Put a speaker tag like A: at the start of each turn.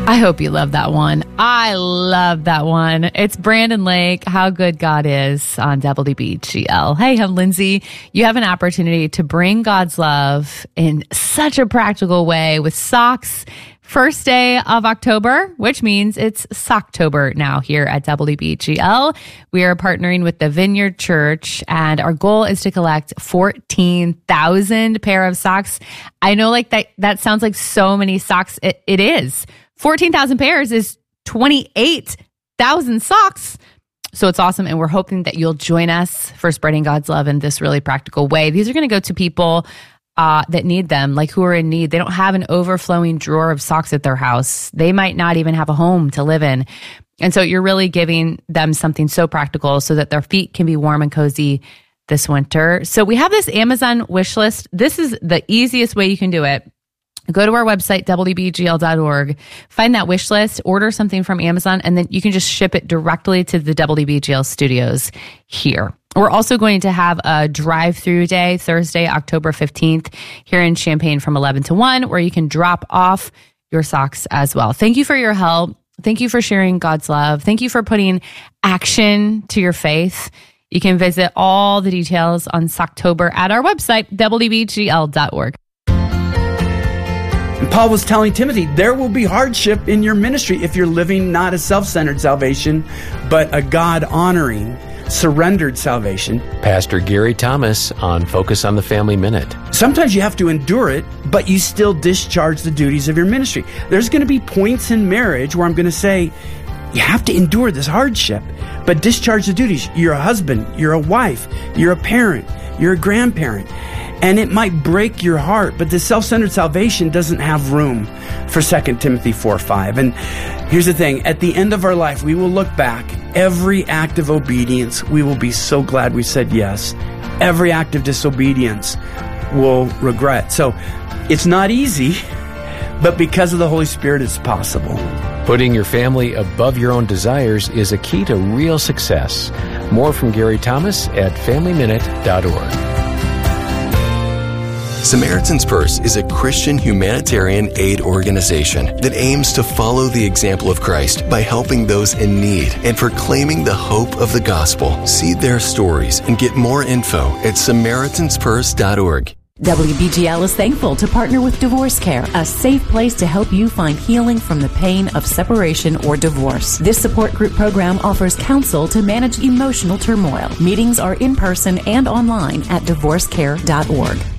A: I hope you love that one. I love that one. It's Brandon Lake, How Good God Is on WBGL. Hey, I'm Lindsay. You have an opportunity to bring God's love in such a practical way with socks. First day of October, which means it's Socktober now here at WBGL. We are partnering with the Vineyard Church, and our goal is to collect 14,000 pair of socks. I know that sounds like so many socks. It is. 14,000 pairs is 28,000 socks. So it's awesome. And we're hoping that you'll join us for spreading God's love in this really practical way. These are going to go to people that need them, like who are in need. They don't have an overflowing drawer of socks at their house. They might not even have a home to live in. And so you're really giving them something so practical so that their feet can be warm and cozy this winter. So we have this Amazon wish list. This is the easiest way you can do it. Go to our website, WBGL.org, find that wish list, order something from Amazon, and then you can just ship it directly to the WBGL studios here. We're also going to have a drive-through day, Thursday, October 15th, here in Champaign from 11 to 1, where you can drop off your socks as well. Thank you for your help. Thank you for sharing God's love. Thank you for putting action to your faith. You can visit all the details on Socktober at our website, WBGL.org.
B: Paul was telling Timothy, there will be hardship in your ministry if you're living not a self-centered salvation, but a God-honoring, surrendered salvation.
C: Pastor Gary Thomas on Focus on the Family Minute.
B: Sometimes you have to endure it, but you still discharge the duties of your ministry. There's going to be points in marriage where I'm going to say, you have to endure this hardship, but discharge the duties. You're a husband, you're a wife, you're a parent, you're a grandparent. And it might break your heart, but the self-centered salvation doesn't have room for 2 Timothy 4:5. And here's the thing, at the end of our life, we will look back. Every act of obedience, we will be so glad we said yes. Every act of disobedience, we'll regret. So it's not easy, but because of the Holy Spirit, it's possible.
C: Putting your family above your own desires is a key to real success. More from Gary Thomas at FamilyMinute.org.
D: Samaritan's Purse is a Christian humanitarian aid organization that aims to follow the example of Christ by helping those in need and proclaiming the hope of the gospel. See their stories and get more info at SamaritansPurse.org.
E: WBGL is thankful to partner with Divorce Care, a safe place to help you find healing from the pain of separation or divorce. This support group program offers counsel to manage emotional turmoil. Meetings are in person and online at divorcecare.org.